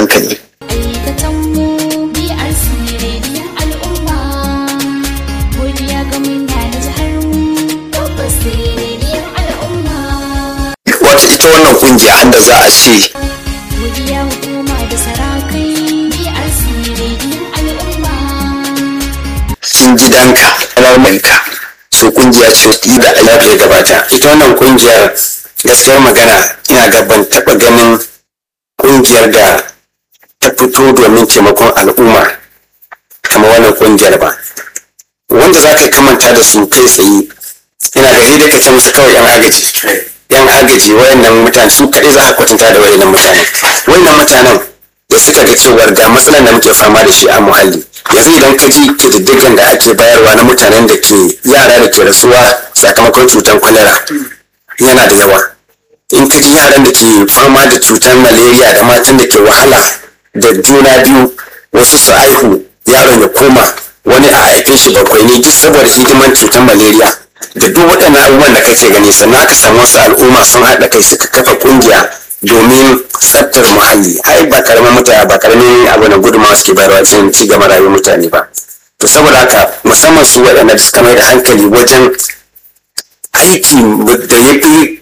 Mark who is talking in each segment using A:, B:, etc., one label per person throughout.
A: hankali. Wata ita wannan kungiya handa za a ce kin gidanka alarmanka so kungiya ce da alaƙa ya gabata. Ita wannan kungiyar gaskiyar magana ina ga ban taɓa ganin kungiyar da ta fito domin taimakon al'umma kamar wannan kungiyar ba, wanda za ka kamanta da su kai tsaye ina ga sai dai ka ce musu kawai yan agaji wayannan mutane su kaɗai za ka kwatanta da wayannan mutanen da suka ga cewar ga matsalar da muke fama da shi a muhalli. Yanzu idan ka ji ƙididdigan da ake bayarwa na mutanen da ke yara da ke rasuwa sakamakon cutar kwalara yana da yawa. In ka ji yaran da ke fama da cutar malaria da matan da ke wahala da juna biyu, wasu su aihu yaron ya koma, wani a haife shi bakwai ne duk saboda hidiman cutar malaria da duk waɗannan abubuwan da kake gani. Sannan aka samu wasu al'umma sun haɗa kai suka kafa ƙungiya domin tsaftar muhalli. Ai ba karamin mutane ba karamin abu na gudunmawa suke bayarwa wajen ci gaba rayuwar mutane ba. To saboda haka musamman su waɗanda suka mai da hankali wajen aiki da ya fi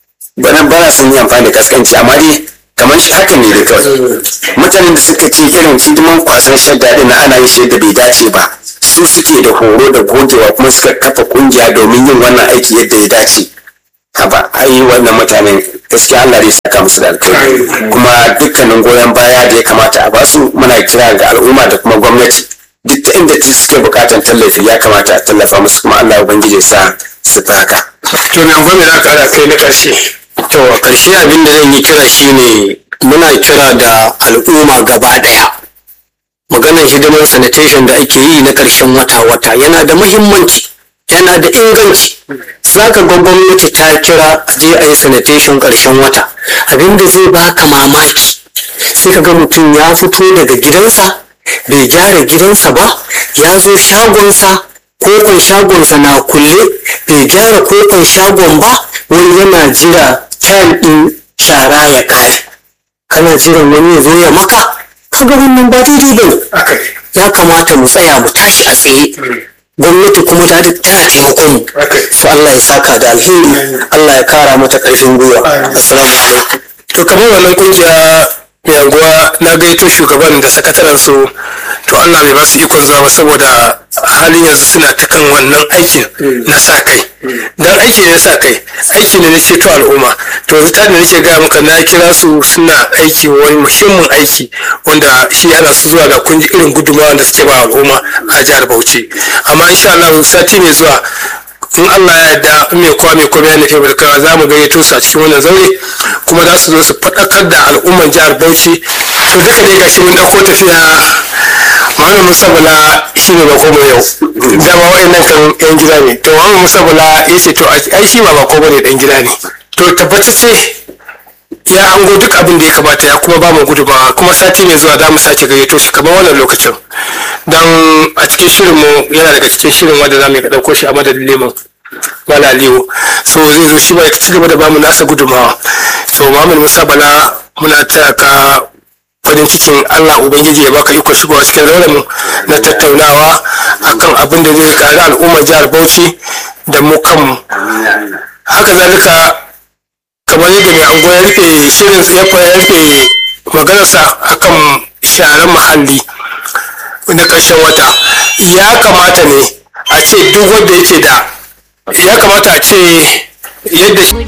A: bana sun yi amfani da kaskanci, amma dai kamar shi haka ne da kawai mutanen da suka ce irin hidiman kwasan shadda din na ana yin shi yadda bai dace ba, su suke da horo da gogewa kuma suka kafa kungiya domin yin wannan aiki yadda ya dace. Haba ai wannan mutanen gaskiya Allah zai saka musu da alkhairi, kuma dukkanin goyon baya da ya kamata a basu muna kira ga al'umma da kuma gwamnati duk ta inda suke bukatan tallafi ya kamata a tallafa musu, kuma Allah ubangiji sa su haka.
B: To me gwamnati za ka da kai na karshe?
C: To a karshe abin da zan yi kira shine muna kira da al'umma gaba daya. Maganar hidimar sanitation da ake yi na karshen wata yana da muhimmanci, yana da inganci. Zaka ga gwamnati ta kira je a yi sanitation karshen wata, abinda zai baka mamaki sai ka ga mutum ya fito daga gidansa bai gyara gidansa ba, ya zo shagonsa kofar shagonsa na kulle bai gyara kofar shagon ba, wani yana jira time din shara ya kare, kana jiran wani ya zo ya maka. Kaga wannan ba daidai ba, ya kamata mu tsaya mu tashi a tsaye. Gwamnati kuma tana taimakon mu, so Allah ya saka da alheri, Allah ya kara mata karfin gwiwa. Assalamu alaikum.
B: To kamar wannan kungiya mai anguwa na gaito shugaban da sakataren su, to Allah bai ba su ikon zuwa ba saboda a halin yanzu suna ta kan wannan aikin na sa kai. Dan aiki ne na sa kai, aiki ne na ceto al'umma. To zata da nake gaya maka na kira su suna aiki wani muhimmin aiki wanda shi ana su zuwa ga kunji irin gudunmawa da suke ba al'umma a jihar Bauchi. Amma insha Allah sati mai zuwa in Allah ya yarda mai komai ya nufi barkawa za mu gayyato su a cikin wannan zaure, kuma za su zo su faɗakar da al'umman jihar Bauchi. To duka ne gashi mun ɗauko tafiya Muhammad Musa Bala shi ne bako mu yau, dama wayannan kan yan gida ne. To Muhammad Musa Bala ya ce to ai shi ba bako bane dan gida ne. To tabbatacce ya hango duk abin da ya kamata ya kuma ba mu gudunmawa, kuma sati mai zuwa za mu sake gayyato shi kamar wannan lokacin. Dan a cikin shirinmu yana daga cikin shirin wanda za mu ɗauko shi a madadin Liman Mala Aliyu, so zai zo shi ba ya ci gaba da bamu nasa gudunmawa. So Muhammad Musa Bala muna taya ka farin cikin Allah Ubangiji ya baka iko shigowa cikin mu na tattaunawa akan abin da zai kare al'ummar jihar Bauchi da mu kanmu. Haka zalika kamar yadda mai ango ya rufe shirin ya rufe maganarsa akan sharan muhalli na ƙarshen wata, ya kamata ne a ce duk wanda yake da ya kamata a ce yadda shi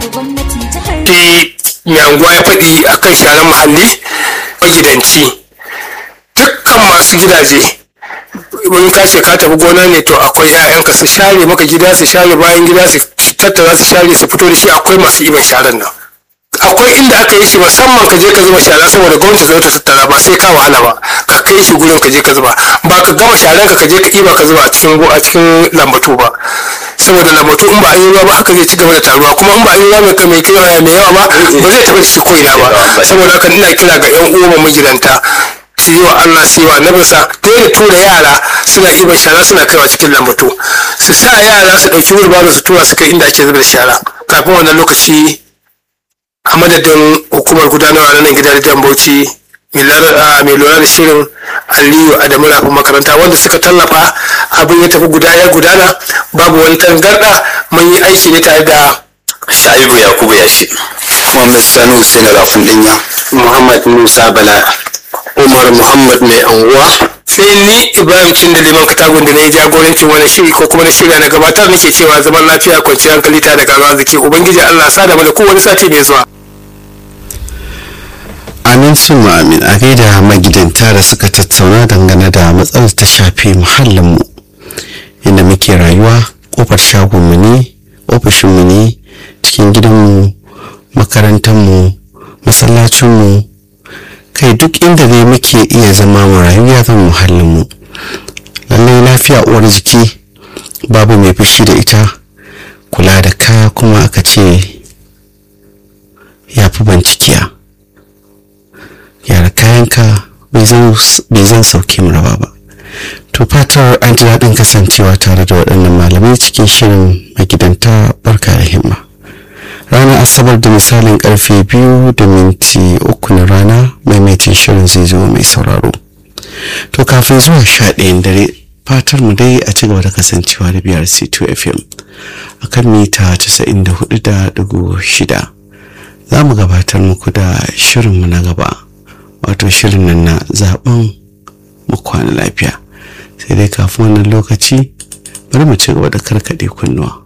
B: mai anguwa ya faɗi akan sharan muhalli magidanci, dukkan masu gidaje wani ka ce ka tafi gona ne to akwai 'ya'yanka su share maka gida, su share bayan gida, su tattara su share su fito da shi. Akwai masu iban sharan nan, akwai inda aka yi shi musamman ka je ka zuba shara saboda gwamnati za ta tattara, ba sai ka wahala ba, ka kai shi gurin ka je ka zuba, ba ka gama sharan ka je ka iba ka zuba a cikin lambatu ba, saboda lambatu in ba an yi ruwa ba haka zai ci gaba da taruwa, kuma in ba an yi ruwa mai yawa ba zai taɓa shi ko ina ba. Saboda haka ina kira ga 'yan uwa magidanta su yi wa Allah su yi wa annabinsa, dole tura yara suna iban shara suna kaiwa cikin lambatu, su sa yara su ɗauki wurba su tura su kai inda ake zubar shara. Kafin wannan lokaci a madadin hukumar gudanarwa na nan gidan Bauchi mai lura da shirin Aliyu Adamu Rafin makaranta, wanda suka tallafa abin ya tafi gudana babu wani tangarda. Mun yi aiki ne tare da
A: Shaibu Yakubu Yashi, Muhammad Sani Hussein Rafin Dinya, Muhammad Musa Bala,
C: Umar Muhammad mai anguwa,
B: sai ni Ibrahim Cin da Liman Katagun da na yi jagorancin wani shiri ko kuma na shirya na gabatar, nake cewa zaman lafiya, kwanciyar hankali tare da karuwa zaki. Ubangiji Allah sa da mana kowane sati mai zuwa.
D: Amin summa amin. A gaida magidanta da suka tattauna dangane da matsalar ta shafi muhallinmu inda muke rayuwa. Kofar shagonmu ne, ofishinmu ne, cikin gidanmu, makarantarmu, masallacinmu, kai duk inda dai muke iya zama mu rayuwa zan muhallinmu. Lallai lafiya uwar jiki, babu mai fushi da ita. Kula da kaya kuma aka ce ya fi bincikiya. Yara kayanka bai zan sauke mu raba ba. To fatar an ji daɗin kasancewa tare da waɗannan malamai cikin shirin magidanta barka da himma. Ranar Asabar da misalin karfe 2:03 na rana maimaitin shirin zai zo mai sauraro. To kafin zuwa 11 dare fatar mu dai a ci gaba da kasancewa da BRC2 FM akan mita 94.6. Za mu gabatar muku da shirinmu na gaba, wato shirin nan na zaben mu kwana lafiya. Sai dai kafin wannan lokaci bari mu ci gaba da karkade kunnuwa.